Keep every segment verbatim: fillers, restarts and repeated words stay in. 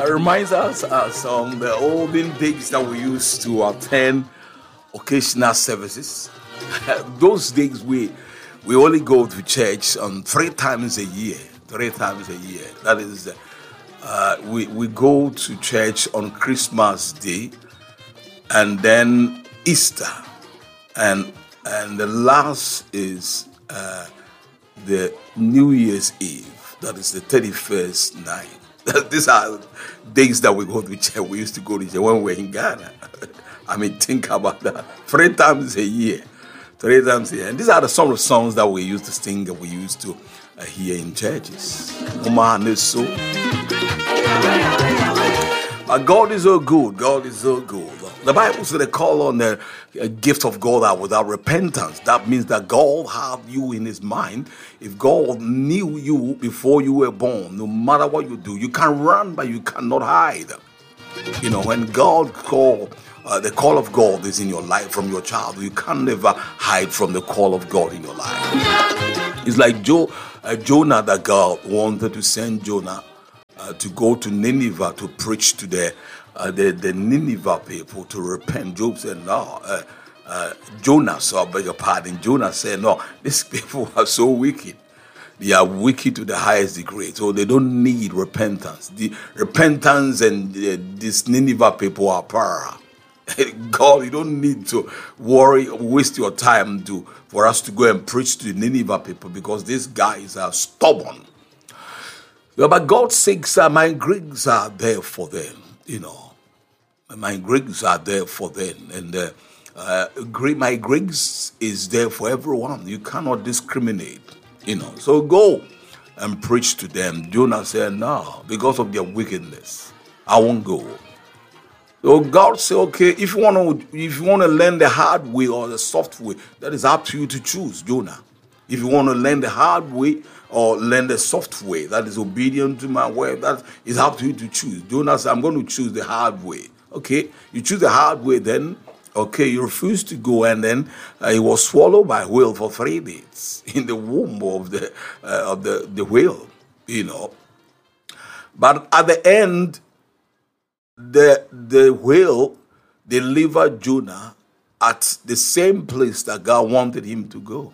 uh, reminds us uh, some the olden days that we used to attend occasional services. Those days we we only go to church on three times a year. Three times a year. That is, uh, we we go to church on Christmas Day, and then Easter, and and the last is uh, the New Year's Eve. That is the thirty-first night. These are days that we go to church. We used to go to church when we were in Ghana. I mean, think about that. Three times a year. Three times a year. And these are the some of the songs that we used to sing, that we used to uh, hear in churches. But God is so good. God is so good. The Bible says they call on the uh, gift of God out without repentance. That means that God had you in his mind. If God knew you before you were born, no matter what you do, you can run, but you cannot hide. You know, when God called, uh, the call of God is in your life from your child, you can never hide from the call of God in your life. It's like Jo, uh, Jonah, that God wanted to send Jonah uh, to go to Nineveh to preach to the Uh, the, the Nineveh people to repent. Job said, no. Uh, uh, Jonah, so I beg your pardon. Jonah said, no, these people are so wicked. They are wicked to the highest degree. So they don't need repentance. The repentance and uh, these Nineveh people are para. God, you don't need to worry, waste your time to for us to go and preach to the Nineveh people, because these guys are stubborn. Yeah, but God's sakes, uh, my Greeks are there for them, you know. My Greeks are there for them, and uh, uh, my Greeks is there for everyone. You cannot discriminate, you know. So go and preach to them. Jonah said, no, because of their wickedness, I won't go. So God said, okay, if you want to, if you want to learn the hard way or the soft way, that is up to you to choose, Jonah. If you want to learn the hard way or learn the soft way, that is obedient to my word, that is up to you to choose. Jonah said, I'm going to choose the hard way. Okay, you choose the hard way then. Okay, you refuse to go, and then uh, he was swallowed by a whale for three days in the womb of the uh, of the, the whale, you know. But at the end, the the whale delivered Jonah at the same place that God wanted him to go.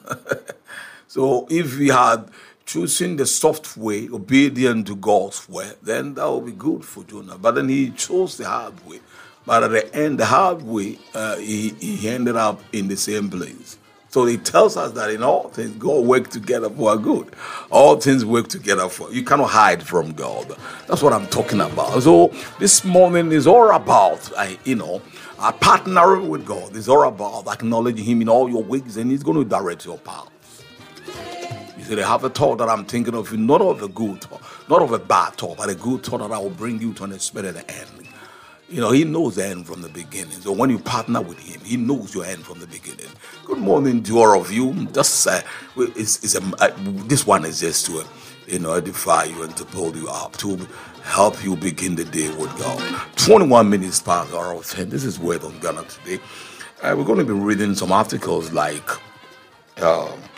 So if he had choosing the soft way, obedient to God's word, then that would be good for Jonah. But then he chose the hard way. But at the end, the hard way, uh, he, he ended up in the same place. So it tells us that in all things, God work together for our good. All things work together for you. Cannot hide from God. That's what I'm talking about. So this morning is all about, I, you know, our partnering with God. It's all about acknowledging him in all your ways, and he's going to direct your path. You say, I have a thought that I'm thinking of you, not of a good thought, not of a bad thought, but a good thought that I will bring you to an expected end. You know, he knows the end from the beginning. So when you partner with him, he knows your end from the beginning. Good morning to all of you. Just uh, it's, it's a, uh, this one is just to, uh, you know, edify you and to pull you up, to help you begin the day with God. twenty-one minutes past hour of ten. This is Word on Ghana today. Uh, we're going to be reading some articles like... Uh,